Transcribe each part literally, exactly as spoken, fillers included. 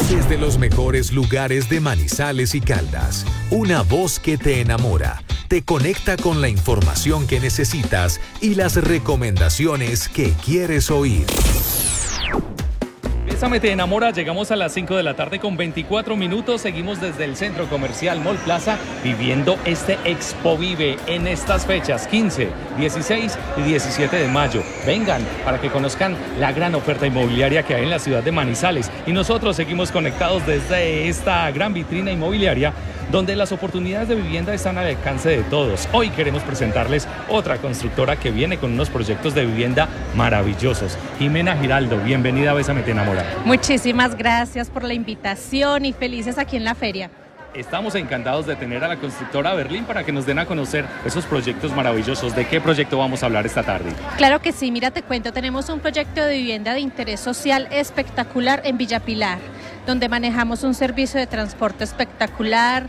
Desde los mejores lugares de Manizales y Caldas, una voz que te enamora, te conecta con la información que necesitas y las recomendaciones que quieres oír. Bésame te enamora, llegamos a las cinco de la tarde con veinticuatro minutos, seguimos desde el Centro Comercial Mall Plaza viviendo este Expo Vive en estas fechas quince, dieciséis y diecisiete de mayo. Vengan para que conozcan la gran oferta inmobiliaria que hay en la ciudad de Manizales y nosotros seguimos conectados desde esta gran vitrina inmobiliaria donde las oportunidades de vivienda están al alcance de todos. Hoy queremos presentarles otra constructora que viene con unos proyectos de vivienda maravillosos. Jimena Giraldo, bienvenida a Bésame te enamora. Muchísimas gracias por la invitación y felices aquí en la feria. Estamos encantados de tener a la constructora Berlín para que nos den a conocer esos proyectos maravillosos. ¿De qué proyecto vamos a hablar esta tarde? Claro que sí, mira, te cuento, tenemos un proyecto de vivienda de interés social espectacular en Villa Pilar, donde manejamos un servicio de transporte espectacular,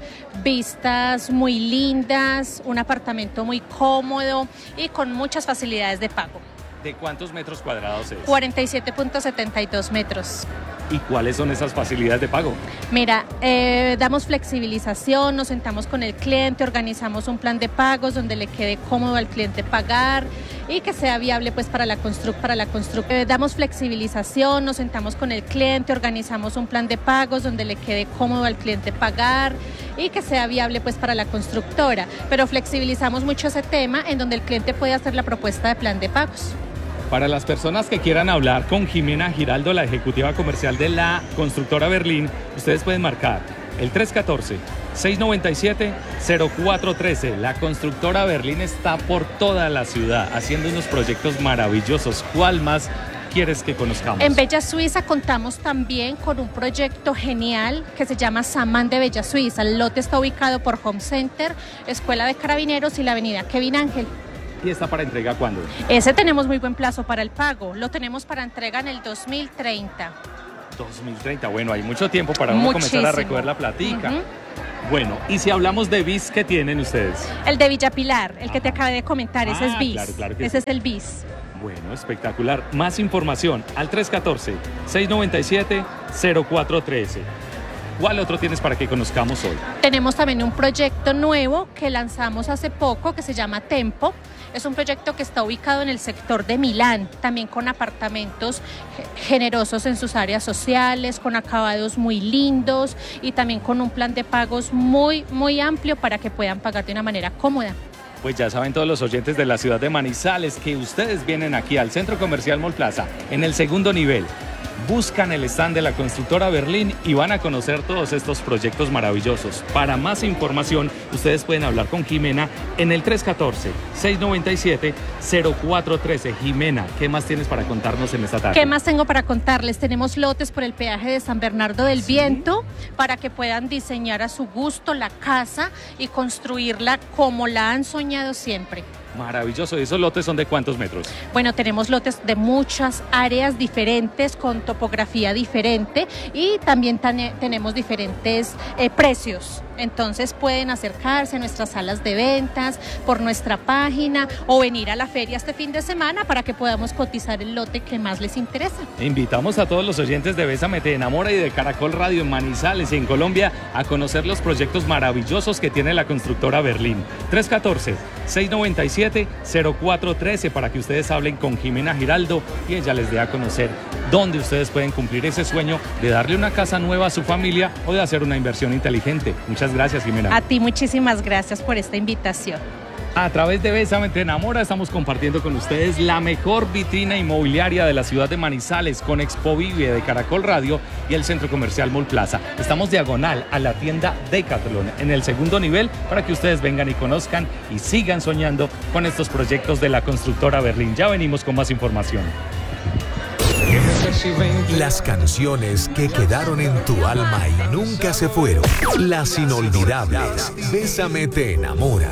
vistas muy lindas, un apartamento muy cómodo y con muchas facilidades de pago. ¿De cuántos metros cuadrados es? cuarenta y siete punto setenta y dos metros. ¿Y cuáles son esas facilidades de pago? Mira, eh, damos flexibilización, nos sentamos con el cliente, organizamos un plan de pagos donde le quede cómodo al cliente pagar y que sea viable pues para la constru para la constru eh, damos flexibilización, nos sentamos con el cliente, organizamos un plan de pagos donde le quede cómodo al cliente pagar y que sea viable pues para la constructora, pero flexibilizamos mucho ese tema en donde el cliente puede hacer la propuesta de plan de pagos. Para las personas que quieran hablar con Jimena Giraldo, la ejecutiva comercial de la constructora Berlín, ustedes pueden marcar el tres uno cuatro, seis nueve siete, cero cuatro uno tres. La constructora Berlín está por toda la ciudad haciendo unos proyectos maravillosos. ¿Cuál más quieres que conozcamos? En Bella Suiza contamos también con un proyecto genial que se llama Samán de Bella Suiza. El lote está ubicado por Home Center, Escuela de Carabineros y la avenida Kevin Ángel. ¿Y está para entrega cuándo? Ese tenemos muy buen plazo para el pago. Lo tenemos para entrega en el dos mil treinta. dos mil treinta, bueno, hay mucho tiempo para uno comenzar a recoger la platica. Uh-huh. Bueno, y si hablamos de B I S, ¿qué tienen ustedes? El de Villa Pilar, el que te acabé de comentar, ah, ese es B I S. Claro, claro que ese sí. es el B I S. Bueno, espectacular. Más información al tres uno cuatro, seis nueve siete, cero cuatro uno tres. ¿Cuál otro tienes para que conozcamos hoy? Tenemos también un proyecto nuevo que lanzamos hace poco que se llama Tempo. Es un proyecto que está ubicado en el sector de Milán, también con apartamentos generosos en sus áreas sociales, con acabados muy lindos y también con un plan de pagos muy, muy amplio para que puedan pagar de una manera cómoda. Pues ya saben todos los oyentes de la ciudad de Manizales que ustedes vienen aquí al Centro Comercial Mall Plaza en el segundo nivel. Buscan el stand de la constructora Berlín y van a conocer todos estos proyectos maravillosos. Para más información, ustedes pueden hablar con Jimena en el tres uno cuatro, seis nueve siete, cero cuatro uno tres. Jimena, ¿qué más tienes para contarnos en esta tarde? ¿Qué más tengo para contarles? Tenemos lotes por el peaje de San Bernardo del ¿Sí? Viento para que puedan diseñar a su gusto la casa y construirla como la han soñado siempre. Maravilloso. ¿Y esos lotes son de cuántos metros? Bueno, tenemos lotes de muchas áreas diferentes, con topografía diferente y también tenemos diferentes eh, precios. Entonces pueden acercarse a nuestras salas de ventas, por nuestra página o venir a la feria este fin de semana para que podamos cotizar el lote que más les interesa. Invitamos a todos los oyentes de Bésame te enamora y de Caracol Radio en Manizales y en Colombia a conocer los proyectos maravillosos que tiene la constructora Berlín. tres uno cuatro, seis nueve siete, cero cuatro uno tres para que ustedes hablen con Jimena Giraldo y ella les dé a conocer dónde ustedes pueden cumplir ese sueño de darle una casa nueva a su familia o de hacer una inversión inteligente. Muchas gracias, Jimena. A ti muchísimas gracias por esta invitación. A través de Bésame te enamora estamos compartiendo con ustedes la mejor vitrina inmobiliaria de la ciudad de Manizales con Expo Vive de Caracol Radio y el Centro Comercial Mall Plaza. Estamos diagonal a la tienda Decathlon en el segundo nivel para que ustedes vengan y conozcan y sigan soñando con estos proyectos de la constructora Berlín. Ya venimos con más información. Las canciones que quedaron en tu alma y nunca se fueron. Las inolvidables. Bésame te enamora.